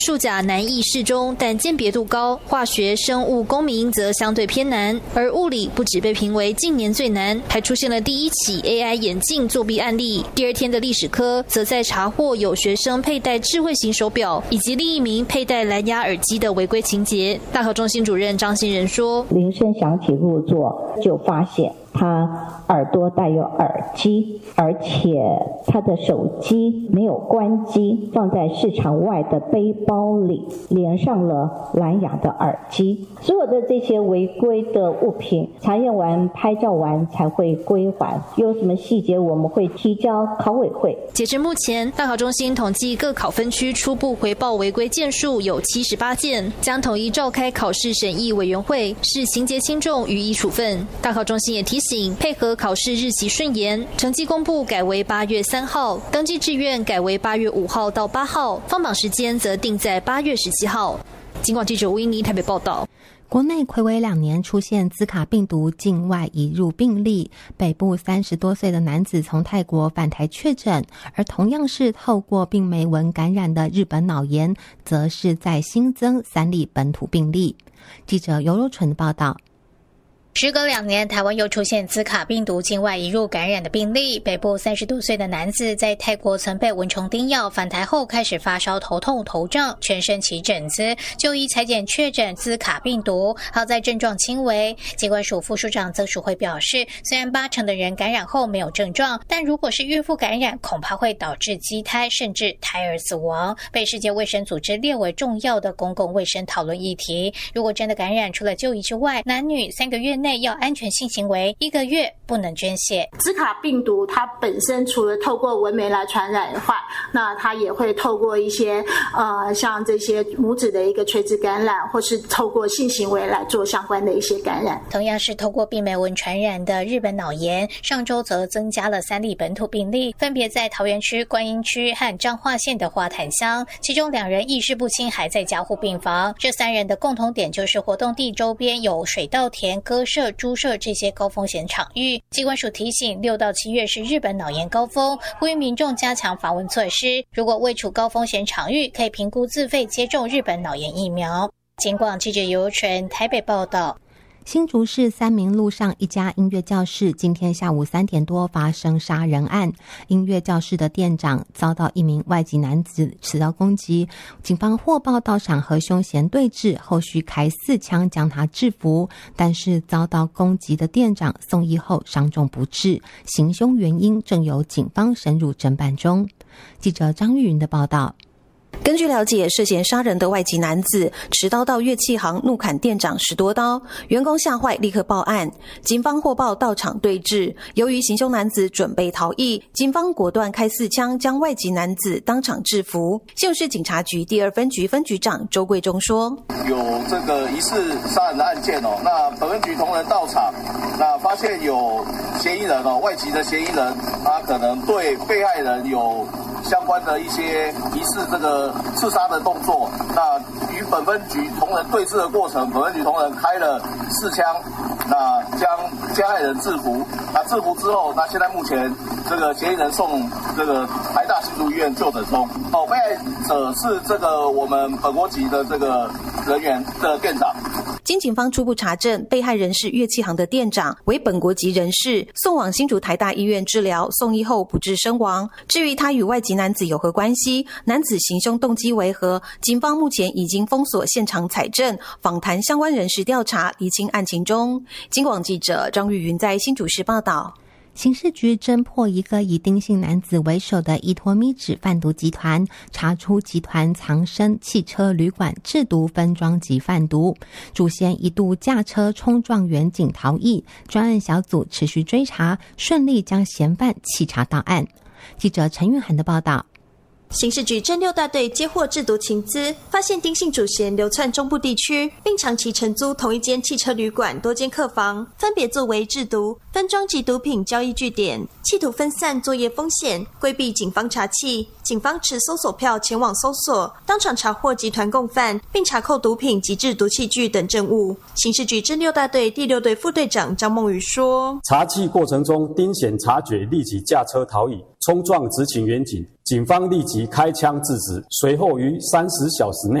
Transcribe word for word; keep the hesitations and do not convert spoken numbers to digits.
数甲难易适中，但鉴别度高；化学、生物、公民则相对偏难。而物理不只被评为近年最难，还出现了第一起 A I 眼镜作弊案例。第二天的历史科则在查获有学生佩戴智慧型手表，以及另一名佩戴蓝牙耳机的违规情节。大考中心主任张新仁说：“ 铃声响起入座，就发现他耳朵带有耳机，而且他的手机没有关机，放在市场外的背包里，连上了蓝牙的耳机。所有的这些违规的物品，查验完、拍照完才会归还。有什么细节，我们会提交考委会。” 截至目前，大考中心统计各考分区初步回报违规件数有七十八件，将统一召开考试审议委员会，视情节轻重予以处分。大考中心也提醒，配合考试日期顺延，成绩公布改为八月三号，登记志愿改为八月五号到八号，放榜时间则定在八月十七号。警广记者吴英妮台北报道。 国内睽违两年出现兹卡病毒境外移入病例，北部三十多岁的男子从泰国返台确诊，而同样是透过病媒蚊感染的日本脑炎，则是在新增三例本土病例。记者尤柔纯报道。 时隔两年，台湾又出现兹卡病毒境外移入感染的病例。北部三十多岁的男子在泰国曾被蚊虫叮咬，返台后开始发烧、头痛、头胀，全身起疹子，就医采检确诊兹卡病毒，好在症状轻微。疾管署副署长曾淑慧表示，虽然八成的人感染后没有症状，但如果是孕妇感染，恐怕会导致畸胎甚至胎儿死亡，被世界卫生组织列为重要的公共卫生讨论议题。如果真的感染，除了就医之外，男女三个月内要安全性行为，一个月不能捐血。 兹卡病毒它本身除了透过蚊媒来传染外，那它也会透过一些呃像这些母子的一个垂直感染，或是透过性行为来做相关的一些感染。 同样是透过病媒蚊传染的日本脑炎，上周则增加了三例本土病例，分别在桃园区、观音区和彰化县的花坛乡，其中两人意识不清，还在加护病房。这三人的共同点就是活动地周边有水稻田、鸽舍、猪舍这些高风险场域。疾管署提醒，六到七月是日本脑炎高峰，呼吁民众加强防蚊措施。如果未处高风险场域，可以评估自费接种日本脑炎疫苗。警广记者尤纯台北报道。 新竹市三民路上一家音乐教室今天下午三点多发生杀人案，音乐教室的店长遭到一名外籍男子持刀攻击，警方获报到场和凶嫌对峙，后续开四枪将他制服，但是遭到攻击的店长送医后伤重不治，行凶原因正由警方深入侦办中。记者张玉云的报道。 根据了解，涉嫌杀人的外籍男子持刀到乐器行怒砍店长十多刀，员工吓坏立刻报案，警方获报到场对峙。由于行凶男子准备逃逸，警方果断开四枪将外籍男子当场制服。新竹市警察局第二分局分局长周贵忠说：“ 有这个疑似杀人的案件哦，那本分局同仁到场，那发现有嫌疑人哦，外籍的嫌疑人，他可能对被害人有相关的一些疑似这个刺杀的动作，那与本分局同仁对峙的过程，本分局同仁开了四枪，那将加害人制服。那制服之后，那现在目前这个嫌疑人送这个台大新竹医院就诊中。哦，被害者是这个我们本国籍的这个人员的店长。 经警方初步查证，被害人是乐器行的店长，为本国籍人士，送往新竹台大医院治疗，送医后不治身亡。至于他与外籍男子有何关系，男子行凶动机为何，警方目前已经封锁现场采证，访谈相关人士调查，厘清案情中。警广记者张玉云在新竹市报道。 刑事局侦破一个以丁姓男子为首的依托咪纸贩毒集团，查出集团藏身汽车旅馆制毒分装及贩毒，主嫌一度驾车冲撞员警逃逸，专案小组持续追查，顺利将嫌犯缉查到案。记者陈韵涵的报道。 刑事局侦六大队接获制毒情资，发现丁姓主嫌流窜中部地区，并长期承租同一间汽车旅馆多间客房，分别作为制毒、 分装及毒品交易据点，企图分散作业风险，规避警方查缉。警方持搜索票前往搜索，当场查获集团共犯，并查扣毒品及制毒器具等证物。刑事局侦六大队第六队副队长张梦瑜说： 查缉过程中，丁显察觉，立即驾车逃逸，冲撞执勤员警，警方立即开枪制止，随后于三十小时内